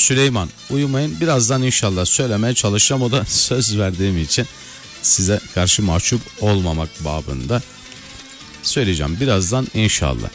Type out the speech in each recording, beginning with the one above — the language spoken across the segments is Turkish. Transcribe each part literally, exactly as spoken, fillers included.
Süleyman, uyumayın, birazdan inşallah söylemeye çalışacağım, o da söz verdiğim için size karşı mahcup olmamak babında söyleyeceğim birazdan inşallah.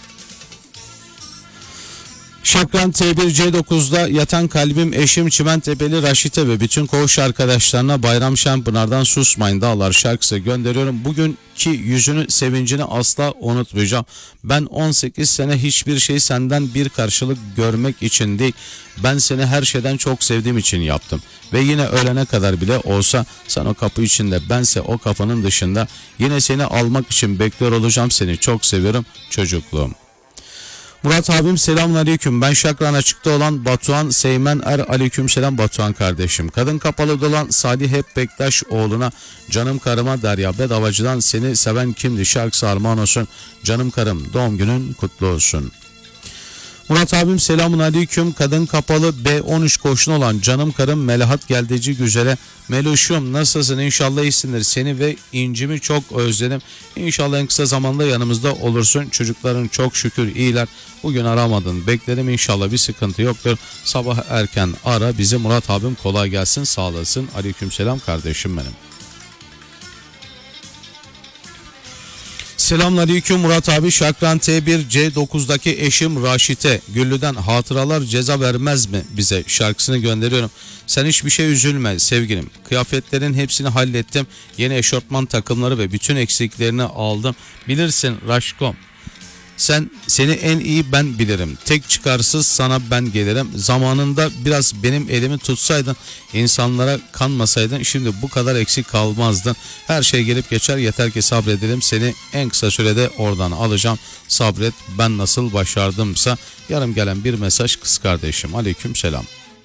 Şakran T bir C dokuz'da yatan kalbim eşim Çimentepe'li Raşit'e ve bütün koğuş arkadaşlarına Bayram Şenpınar'dan Susmayın Dağlar şarkısı gönderiyorum. Bugünkü yüzünü, sevincini asla unutmayacağım. Ben on sekiz sene hiçbir şey senden bir karşılık görmek için değil, ben seni her şeyden çok sevdiğim için yaptım. Ve yine ölene kadar bile olsa sen o kapı içinde, bense o kapının dışında, yine seni almak için bekliyor olacağım, seni çok seviyorum çocukluğum. Murat abim selamun aleyküm. Ben Şakran açıkta olan Batuhan Seymen Er, aleyküm selam Batuhan kardeşim. Kadın kapalı dolan Salih Hep Bektaş oğluna, canım karıma Derya Bedavacı'dan Seni Seven Kimdi şarkısı armağan olsun. Canım karım, doğum günün kutlu olsun. Murat abim selamun aleyküm. Kadın kapalı B on üç koşun olan canım karım Melahat Geldeci Güzel'e, Meloşum nasılsın, inşallah iyisindir, seni ve incimi çok özledim, İnşallah en kısa zamanda yanımızda olursun, çocukların çok şükür iyiler, bugün aramadın, bekledim, inşallah bir sıkıntı yoktur, sabah erken ara bizi Murat abim, kolay gelsin, sağ olasın. Aleyküm selam kardeşim benim. Selamünaleyküm Murat abi, Şakran T bir C dokuz'daki eşim Raşit'e Güllü'den hatıralar ceza vermez mi bize şarkısını gönderiyorum. Sen hiçbir şey üzülme sevgilim. Kıyafetlerin hepsini hallettim. Yeni eşortman takımları ve bütün eksiklerini aldım. Bilirsin Raşkom. Sen, seni en iyi ben bilirim. Tek çıkarsız sana ben gelirim. Zamanında biraz benim elimi tutsaydın, insanlara kanmasaydın, şimdi bu kadar eksik kalmazdın. Her şey gelip geçer, yeter ki sabredelim. Seni en kısa sürede oradan alacağım. Sabret, ben nasıl başardımsa. Yarım gelen bir mesaj kız kardeşim. Aleyküm selam.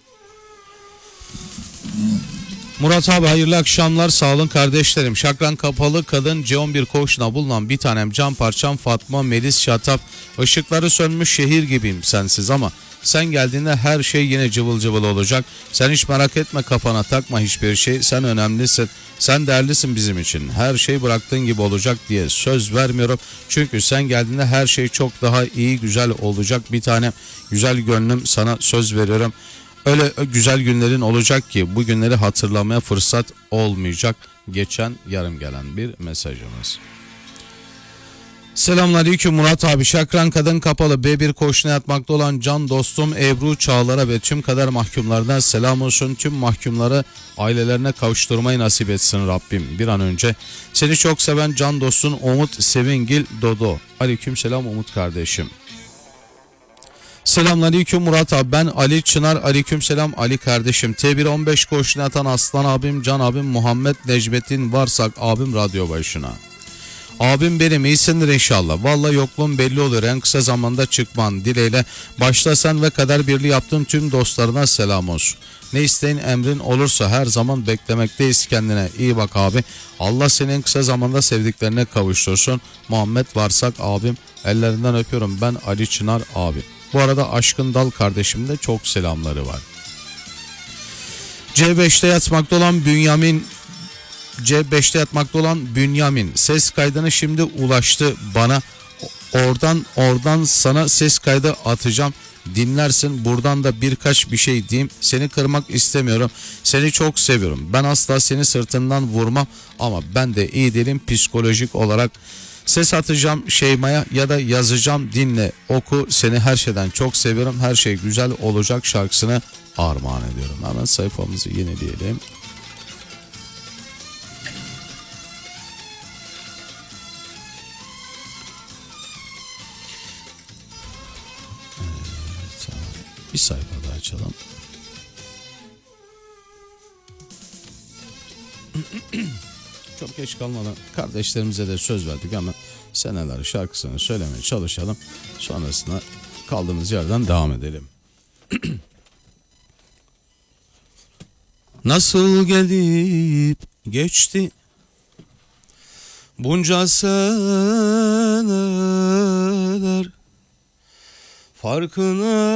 Murat abi hayırlı akşamlar, sağ olun kardeşlerim. Şakran kapalı kadın C on bir koğuşuna bulunan bir tanem can parçam Fatma Melis Şatap. Işıkları sönmüş şehir gibiyim sensiz ama sen geldiğinde her şey yine cıvıl cıvıl olacak. Sen hiç merak etme, kafana takma hiçbir şey. Sen önemlisin, sen değerlisin bizim için. Her şey bıraktığın gibi olacak diye söz vermiyorum. Çünkü sen geldiğinde her şey çok daha iyi, güzel olacak bir tanem. Güzel gönlüm, sana söz veriyorum. Öyle güzel günlerin olacak ki bu günleri hatırlamaya fırsat olmayacak. Geçen yarım gelen bir mesajımız. Selamünaleyküm Murat abi, Şakran kadın kapalı B bir koğuşuna yatmakta olan can dostum Ebru Çağlar'a ve tüm kader mahkumlarına selam olsun. Tüm mahkumları ailelerine kavuşturmayı nasip etsin Rabbim bir an önce. Seni çok seven can dostun Umut Sevingil Dodo. Aleyküm selam Umut kardeşim. Selamünaleyküm Murat abi, ben Ali Çınar, aleyküm selam Ali kardeşim. T bir on beş koşuna atan aslan abim, can abim Muhammed Necmettin Varsak abim radyo başına. Abim benim, iyisindir inşallah. Vallahi yokluğum belli olur, en kısa zamanda çıkman dileğiyle. Başta sen ve kader birliği yaptığın tüm dostlarına selam olsun. Ne isteğin emrin olursa her zaman beklemekteyiz, kendine iyi bak abi. Allah seni en kısa zamanda sevdiklerine kavuştursun. Muhammed Varsak abim, ellerinden öpüyorum, ben Ali Çınar abi. Bu arada Aşkın Dal kardeşim de çok selamları var. C beşte yatmakta olan Bünyamin C beşte yatmakta olan Bünyamin ses kaydını şimdi ulaştı bana. Oradan oradan sana ses kaydı atacağım. Dinlersin, buradan da birkaç bir şey diyeyim. Seni kırmak istemiyorum. Seni çok seviyorum. Ben asla seni sırtından vurmam ama ben de iyi değilim psikolojik olarak. Ses atacağım Şeyma'ya ya da yazacağım, dinle oku, seni her şeyden çok seviyorum, her şey güzel olacak şarkısını armağan ediyorum. Hemen sayfamızı yenileyelim. Evet, bir sayfa daha açalım. Çok geç kalmadan kardeşlerimize de söz verdik ama seneler şarkısını söylemeye çalışalım. Sonrasında kaldığımız yerden devam edelim. Nasıl gelip geçti bunca seneler, farkına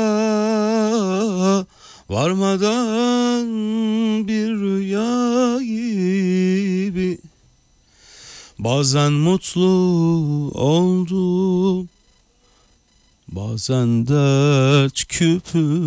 varmadan bir rüya gibi. Bazen mutlu oldum, bazen dert küpü.